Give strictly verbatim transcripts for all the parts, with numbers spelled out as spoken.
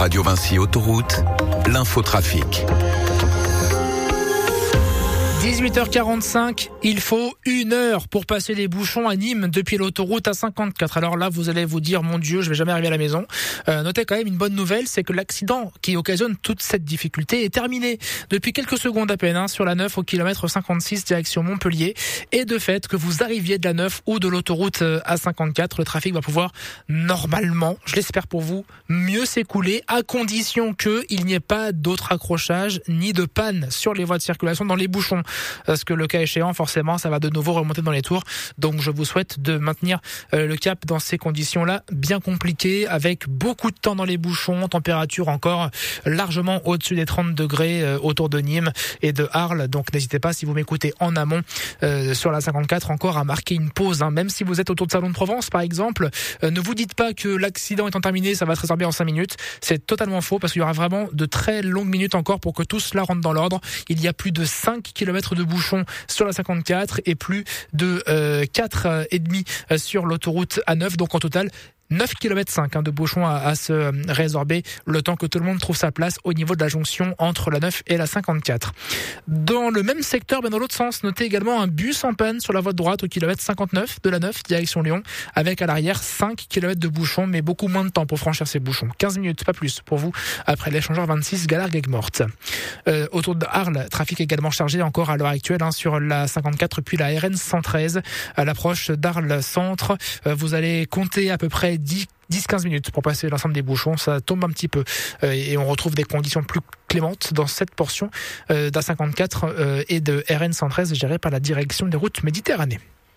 Radio Vinci Autoroute, l'infotrafic. dix-huit heures quarante-cinq, il faut une heure pour passer les bouchons à Nîmes depuis l'autoroute A cinquante-quatre. Alors là, vous allez vous dire, mon Dieu, je vais jamais arriver à la maison. Euh, notez quand même une bonne nouvelle, c'est que l'accident qui occasionne toute cette difficulté est terminé depuis quelques secondes à peine, hein, sur la neuf au kilomètre cinquante-six direction Montpellier. Et de fait, que vous arriviez de la neuf ou de l'autoroute A cinquante-quatre, le trafic va pouvoir normalement, je l'espère pour vous, mieux s'écouler, à condition qu'il n'y ait pas d'autres accrochages ni de panne sur les voies de circulation dans les bouchons. Parce que le cas échéant, forcément, ça va de nouveau remonter dans les tours. Donc je vous souhaite de maintenir euh, le cap dans ces conditions-là bien compliquées, avec beaucoup de temps dans les bouchons, température encore largement au-dessus des trente degrés euh, autour de Nîmes et de Arles. Donc n'hésitez pas, si vous m'écoutez en amont euh, sur la cinquante-quatre, encore à marquer une pause, hein. Même si vous êtes autour de Salon de Provence par exemple, euh, ne vous dites pas que l'accident étant terminé, ça va se résorber en cinq minutes. C'est totalement faux, parce qu'il y aura vraiment de très longues minutes encore pour que tout cela rentre dans l'ordre. Il y a plus de cinq kilomètres de bouchons sur la cinquante-quatre et plus de euh, quatre virgule cinq sur l'autoroute A neuf. Donc en total, neuf virgule cinq kilomètres hein, de bouchons à, à se résorber, le temps que tout le monde trouve sa place au niveau de la jonction entre la neuf et la cinquante-quatre. Dans le même secteur, mais dans l'autre sens, notez également un bus en panne sur la voie de droite au kilomètre cinquante-neuf de la neuf, direction Lyon, avec à l'arrière cinq kilomètres de bouchons, mais beaucoup moins de temps pour franchir ces bouchons. quinze minutes, pas plus, pour vous, après l'échangeur vingt-six, Galargues-Aigues-Mortes. Euh, autour de Arles, trafic également chargé encore à l'heure actuelle hein, sur la cinquante-quatre, puis la R N cent treize, à l'approche d'Arles Centre. Euh, vous allez compter à peu près dix à quinze minutes pour passer l'ensemble des bouchons. Ça tombe un petit peu euh, et on retrouve des conditions plus clémentes dans cette portion euh, d'A cinquante-quatre euh, et de R N cent treize gérée par la direction des routes Méditerranée.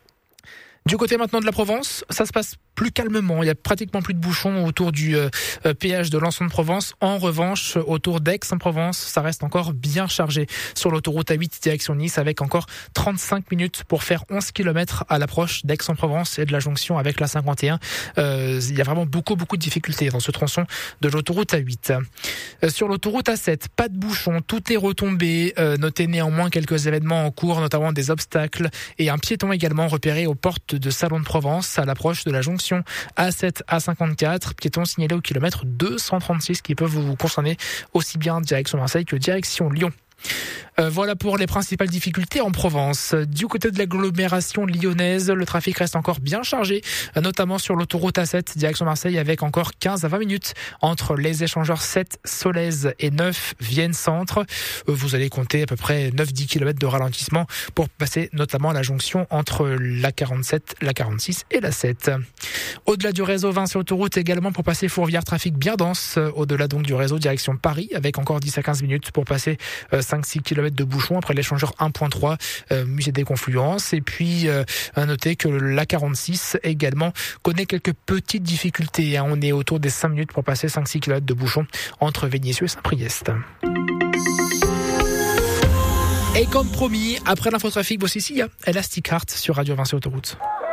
Du côté maintenant de la Provence, ça se passe plus calmement. Il y a pratiquement plus de bouchons autour du euh, péage de Lançon-de-Provence. En revanche, autour d'Aix-en-Provence, ça reste encore bien chargé sur l'autoroute A huit direction Nice, avec encore trente-cinq minutes pour faire onze kilomètres à l'approche d'Aix-en-Provence et de la jonction avec la cinquante et un. Euh, il y a vraiment beaucoup, beaucoup de difficultés dans ce tronçon de l'autoroute A huit. Euh, sur l'autoroute A sept, pas de bouchons, tout est retombé. Euh, notez néanmoins quelques événements en cours, notamment des obstacles et un piéton également repéré aux portes de Salon de Provence à l'approche de la jonction A sept A cinquante-quatre, piéton signalé au kilomètre deux cent trente-six qui peuvent vous concerner aussi bien direction Marseille que direction Lyon. Euh, voilà pour les principales difficultés en Provence. Du côté de l'agglomération lyonnaise, le trafic reste encore bien chargé, notamment sur l'autoroute A sept direction Marseille, avec encore quinze à vingt minutes entre les échangeurs sept, Solèze et neuf, Vienne Centre. Euh, vous allez compter à peu près neuf à dix kilomètres de ralentissement pour passer notamment à la jonction entre la quarante-sept, la quarante-six et la sept. Au-delà du réseau Vinci Autoroute également pour passer Fourvière, trafic bien dense, au-delà donc du réseau direction Paris, avec encore dix à quinze minutes pour passer euh, cinq à six kilomètres de bouchons après l'échangeur un point trois, euh, musée des Confluences. Et puis euh, à noter que la quarante-six également connaît quelques petites difficultés, hein. On est autour des cinq minutes pour passer cinq à six kilomètres de bouchons entre Vénissieux et Saint-Priest. Et comme promis, après l'infotrafic, voici Sia, Elastic Heart sur Radio Vinci Autoroute.